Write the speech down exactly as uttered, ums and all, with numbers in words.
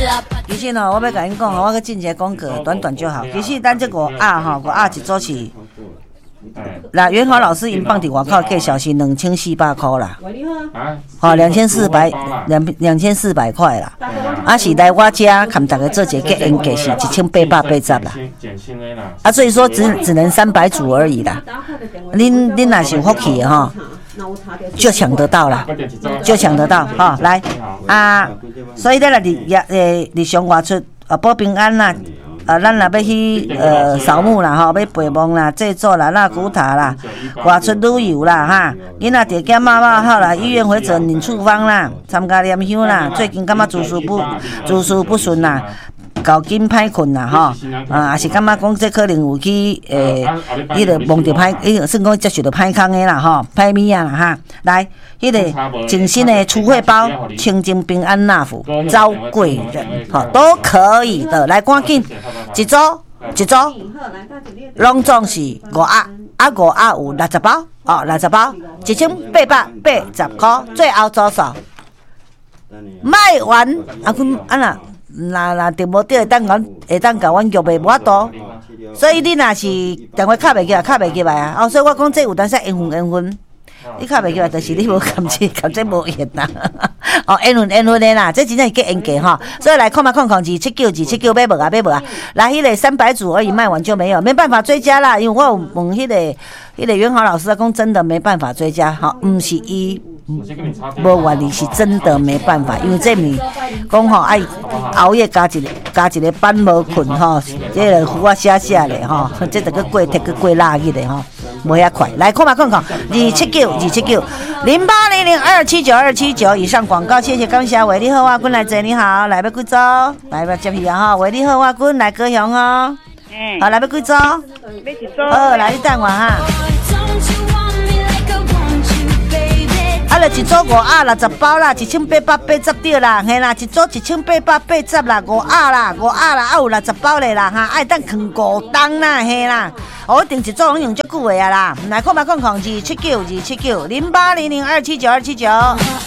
其实呢，我要甲恁讲吼，我去进一个广告，短短就好。其实咱这五鸭吼，五鸭一组是。那元豪老师因放伫外口计小是两千四百块啦，好两千四百两两千四百块啦，啊是来我家看大家做一个结缘价是一千八百八十啦，啊所以说只只能三百组而已啦，恁恁若是有福气的吼，就抢得到啦，就抢得到哈、哦、来啊，所以咱来日诶日上外出啊保平安啦。啊，咱若要去呃扫墓啦，吼，要陪墓啦、祭祖啦、纳古塔啦、外出旅游啦，哈，囡仔得检妈妈好啦，医院回诊领处方啦，参加念香啦，最近感觉诸事不诸事不顺啦。搞紧歹困啦吼，啊，也是感觉讲这可能有去诶，迄个梦着歹，迄个算讲接受着歹康的啦吼，歹物啊啦哈。来，迄个静心的初会包、清净平安纳福、招贵人，吼都可以的。来，赶紧一组一组，拢总是五鸭，啊五鸭有六十包，哦六十包，一千八百八十块，最后组数卖完啊，阮啊啦。那那订无到，会当阮会当甲阮约袂无法度，所以你若是电话敲袂起来，敲袂起来啊！哦，所以我讲这有当时缘分缘分，你敲袂起来，就是你无感情，感情无缘啦。哦，缘分缘分的啦，这真正是结缘价吼。所以来看嘛，看看二七九二七九买无啊，买无啊。来，迄个三百组而已，卖完就没有，没办法追加啦。因为我有问迄个迄个元豪老师，讲真的没办法追加，吼，毋是伊。无愿意是真的没办法，因为这咪讲吼爱熬夜加一个加一个班无困吼，这个胡啊写写嘞吼，这个过铁个过垃圾的吼，无遐快。来看嘛看看，二七九二七九零八零零二七九二七九以上广告，谢谢感谢伟力好啊，君来坐你好，来要几组？来要接去啊吼，伟力好啊，君来高雄哦，嗯，好来要几组？要一组。好，来你等我哈。啊，就一组五鸭六十包啦，一千八百八十对啦，嘿啦，一组一千八百八十啦，五鸭啦，五鸭啦，啊有六十包嘞啦，哈，爱当放五冬啦，嘿啦，我订一组拢用足久的啊啦，来看嘛看看，二七九二七九零八零零二七九二七九。